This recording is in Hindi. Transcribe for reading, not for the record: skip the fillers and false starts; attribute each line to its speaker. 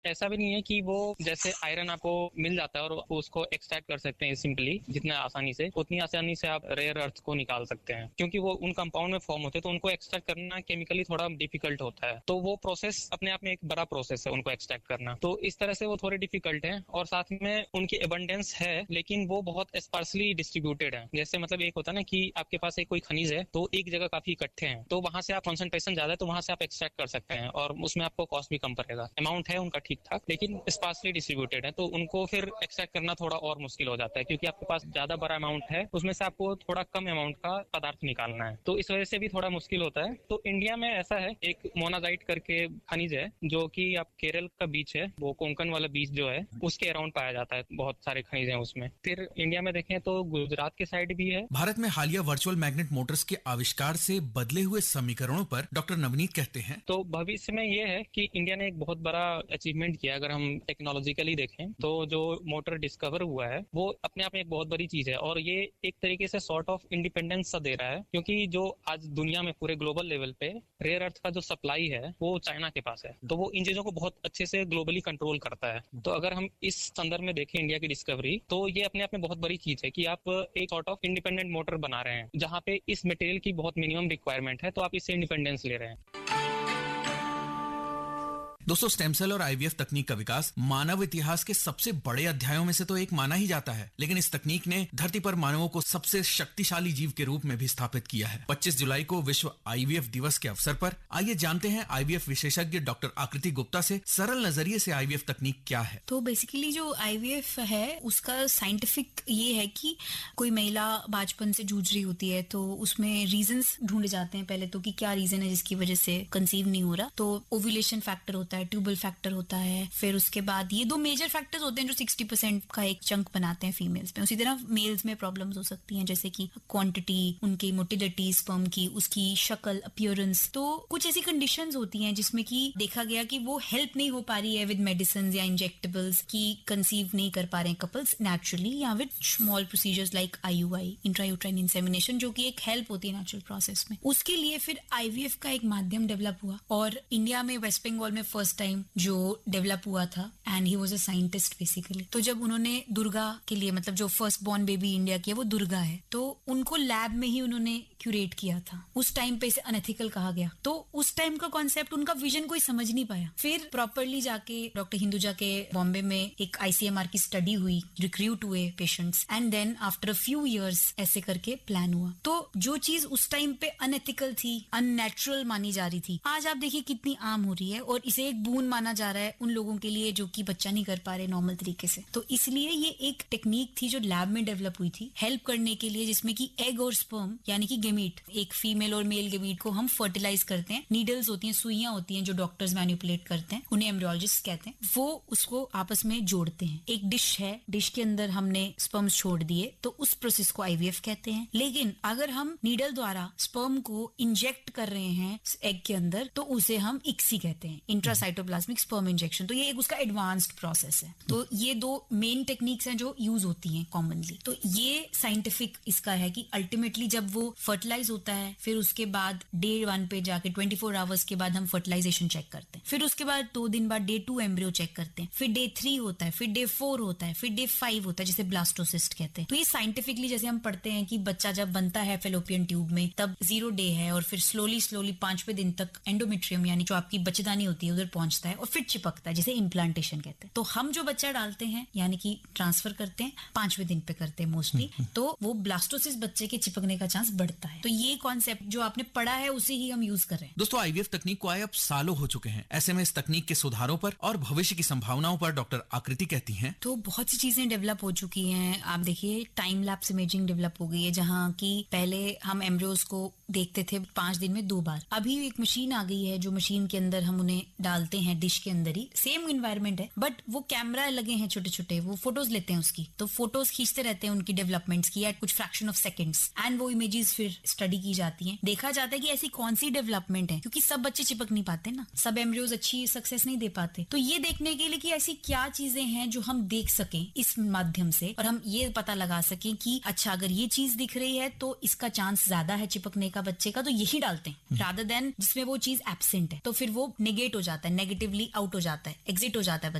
Speaker 1: ऐसा भी नहीं है कि वो जैसे आयरन आपको मिल जाता है और उसको एक्सट्रैक्ट कर सकते हैं सिंपली, जितना आसानी से उतनी आसानी से आप रेयर अर्थ को निकाल सकते हैं, क्योंकि वो उन कंपाउंड में फॉर्म होते हैं, तो उनको एक्सट्रैक्ट करना केमिकली थोड़ा डिफिकल्ट होता है। तो वो प्रोसेस अपने आप में एक बड़ा प्रोसेस है उनको एक्सट्रैक्ट करना, तो इस तरह से वो थोड़े डिफिकल्ट है। और साथ में उनकी एबंडेंस है, लेकिन वो बहुत स्पार्सली डिस्ट्रीब्यूटेड है। जैसे मतलब एक होता है ना कि आपके पास एक कोई खनिज है, तो एक जगह काफी इकट्ठे हैं, तो वहां से आप कॉन्सेंट्रेशन ज्यादा है तो वहां से आप एक्सट्रैक्ट कर सकते हैं और उसमें आपको कॉस्ट भी कम पड़ेगा। अमाउंट है उनका ठीक ठाक, लेकिन स्पार्सली डिस्ट्रीब्यूटेड है, तो उनको फिर एक्सट्रैक्ट करना थोड़ा और मुश्किल हो जाता है, क्योंकि आपके पास ज्यादा बड़ा अमाउंट है, उसमें से आपको थोड़ा कम अमाउंट का पदार्थ निकालना है, तो इस वजह से भी थोड़ा मुश्किल होता है। तो इंडिया में ऐसा है, एक मोनाजाइट करके खनिज है जो कि आप केरल का बीच है, वो कोंकण वाला बीच जो है उसके अराउंड पाया जाता है, बहुत सारे खनिज हैं उसमें। फिर इंडिया में देखें तो गुजरात के साइड भी है।
Speaker 2: भारत में हालिया वर्चुअल मैग्नेट मोटर्स के आविष्कार से बदले हुए समीकरणों पर डॉक्टर नवनीत कहते हैं,
Speaker 1: तो भविष्य में ये है कि इंडिया ने एक बहुत बड़ा अचीवमेंट किया। अगर हम टेक्नोलॉजिकली देखें तो जो मोटर डिस्कवर हुआ है वो अपने आप में एक बहुत बड़ी चीज है, और ये एक तरीके से सॉर्ट ऑफ इंडिपेंडेंस सा दे रहा है, क्योंकि जो आज दुनिया में पूरे ग्लोबल लेवल पे रेयर अर्थ का जो सप्लाई है वो चाइना के पास है, तो वो इन चीजों को बहुत अच्छे से ग्लोबली कंट्रोल करता है। तो अगर हम इस संदर्भ में देखें इंडिया की डिस्कवरी, तो ये अपने आप में बहुत बड़ी चीज है कि आप एक सॉर्ट ऑफ इंडिपेंडेंट मोटर बना रहे हैं, जहाँ पे इस मटेरियल की बहुत मिनिमम रिक्वायरमेंट है, तो आप इससे इंडिपेंडेंस ले रहे हैं।
Speaker 2: दोस्तों, स्टेम सेल और आईवीएफ तकनीक का विकास मानव इतिहास के सबसे बड़े अध्यायों में से तो एक माना ही जाता है, लेकिन इस तकनीक ने धरती पर मानवों को सबसे शक्तिशाली जीव के रूप में भी स्थापित किया है। 25 जुलाई को विश्व आईवीएफ दिवस के अवसर पर आइए जानते हैं आईवीएफ विशेषज्ञ डॉक्टर आकृति गुप्ता से सरल नजरिए से आईवीएफ तकनीक क्या है।
Speaker 3: तो बेसिकली जो आईवीएफ है उसका साइंटिफिक ये है कि कोई महिला बचपन से जूझ रही होती है, तो उसमें रीजंस ढूंढे जाते हैं पहले तो, कि क्या रीजन है जिसकी वजह से कंसीव नहीं हो रहा। तो ओव्यूलेशन फैक्टर होता है, ट्यूबल फैक्टर होता है, फिर उसके बाद ये दो मेजर फैक्टर्स होते हैं जो 60% का एक चंक बनाते हैं फीमेल्स में। उसी तरह मेल्स में प्रॉब्लम्स हो सकती हैं, जैसे कि क्वांटिटी, उनकी मोटिलिटी स्पर्म की, उसकी शक्ल, अपीयरेंस। तो कुछ ऐसी कंडीशंस होती हैं जिसमें कि देखा गया कि वो हेल्प नहीं हो पा रही है विद मेडिसिन या इंजेक्टेबल्स, की कंसीव नहीं कर पा रहे हैं कपल्स नेचुरली, या with small procedures like IUI, intrauterine insemination, जो कि एक हेल्प होती है नेचुरल प्रोसेस में। उसके लिए फिर आईवीएफ का एक माध्यम डेवलप हुआ, और इंडिया में वेस्ट बंगाल में फर्स्ट टाइम जो डेवलप हुआ था, and he was a scientist basically. तो जब उन्होंने दुर्गा के लिए, मतलब जो फर्स्ट बॉर्न बेबी इंडिया की है वो दुर्गा है, तो उनको लैब में ही उन्होंने क्यूरेट किया था। उस टाइम पे इसे अनएथिकल कहा गया, तो उस टाइम का कॉन्सेप्ट, उनका विजन कोई समझ नहीं पाया। फिर प्रॉपरली जाके डॉक्टर हिंदुजा के बॉम्बे में एक आईसीएमआर की स्टडी हुई, रिक्रूट हुए patients, and then after a few years ऐसे करके प्लान हुआ। तो जो चीज उस टाइम पे अनएथिकल थी, अननेचुरल मानी जा रही थी, आज आप देखिए कितनी आम हो रही है, और इसे एक बून माना जा रहा है उन लोगों के लिए जो कि बच्चा नहीं कर पा रहे नॉर्मल तरीके से। तो इसलिए ये एक टेक्निक थी जो लैब में डेवलप हुई थी हेल्प करने के लिए, जिसमें कि एग और स्पर्म यानी कि गेमीट, एक फीमेल और मेल गेमीट को हम फर्टिलाइज करते हैं। नीडल्स होती हैं, सुइयां होती हैं जो डॉक्टर्स मैनिपुलेट करते हैं, उन्हें एम्ब्रियोलॉजिस्ट कहते हैं। वो उसको आपस में जोड़ते हैं। एक डिश है, डिश के अंदर हमने स्पर्म्स छोड़ दिए, तो उस प्रोसेस को आईवीएफ कहते हैं। लेकिन अगर हम नीडल द्वारा स्पर्म को इंजेक्ट कर रहे हैं एग के अंदर, तो उसे हम इक्सी कहते हैं, इंट्रासाइटोप्लाज्मिक स्पर्म इंजेक्शन। तो ये एक उसका एडवांस्ड प्रोसेस है। तो ये दो मेन टेक्निक्स हैं जो यूज होती हैं कॉमनली। तो ये साइंटिफिक इसका है कि अल्टीमेटली जब वो फर्टिलाइज होता है, फिर उसके बाद डे 1 पे जाके 24 आवर्स के बाद हम फर्टिलाइजेशन चेक करते हैं, फिर उसके बाद 2 दिन बाद डे 2 एम्ब्रियो चेक करते हैं, फिर डे 3 होता है, फिर डे 4 होता है, फिर डे 5 होता है, जिसे ब्लास्टोसिस्ट कहते हैं। तो ये साइंटिफिकली जैसे हम पढ़ते हैं कि बच्चा जब बनता है फेलोपियन ट्यूब में, तब 0 डे है, और फिर स्लोली 5वें दिन तक एंडोमेट्रियम यानी जो आपकी बच्चेदानी होती है उधर पहुंचता है, और फिर चिपकता है, जिसे इम्प्लांटेशन कहते हैं। तो हम जो बच्चा डालते हैं यानी कि ट्रांसफर करते हैं 5वें दिन पे करते हैं मोस्टली, तो वो ब्लास्टोसिस बच्चे के चिपकने का चांस बढ़ता है। तो ये कॉन्सेप्ट जो आपने पढ़ा है उसे ही हम यूज कर रहे हैं।
Speaker 2: दोस्तों, आईवीएफ तकनीक को आए अब सालों हो चुके हैं। ऐसे में इस तकनीक के सुधारों पर और भविष्य की संभावनाओं पर डॉक्टर आकृति कहती हैं,
Speaker 3: तो बहुत सी चीजें डेवलप हो चुकी हैं। आप देखिए टाइम लैप्स इमेजिंग डेवलप हो गई है, जहाँ की पहले हम एम्ब्रियोज को देखते थे 5 दिन में 2 बार। अभी एक मशीन आ गई है जो मशीन के अंदर हम उन्हें डालते हैं डिश के अंदर ही, सेम इन्वायरमेंट है, बट वो कैमरा लगे हैं छोटे छोटे, वो फोटोज लेते हैं उसकी, तो फोटोज खींचते रहते हैं उनकी डेवलपमेंट्स की एट कुछ फ्रैक्शन ऑफ सेकंड्स, एंड वो इमेजेस फिर स्टडी की जाती हैं। देखा जाता है कि ऐसी कौन सी डेवलपमेंट है, क्योंकि सब बच्चे चिपक नहीं पाते ना, सब एम्ब्रियोज अच्छी सक्सेस नहीं दे पाते। तो ये देखने के लिए कि ऐसी क्या चीजें हैं जो हम देख सकें इस माध्यम से, और हम ये पता लगा सकें कि अच्छा अगर ये चीज दिख रही है तो इसका चांस ज्यादा है चिपकने का बच्चे का, तो यही डालते हैं, रादर देन जिसमें वो चीज एब्सेंट है, तो फिर वो नेगेट हो जाता है, नेगेटिवली आउट हो जाता है, एग्जिट हो जाता है